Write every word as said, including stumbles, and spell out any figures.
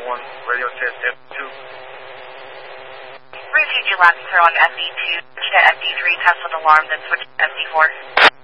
one, radio says F two. Repeat your last throw on F D two, switch to F D three, test with alarm, then switch to F D four.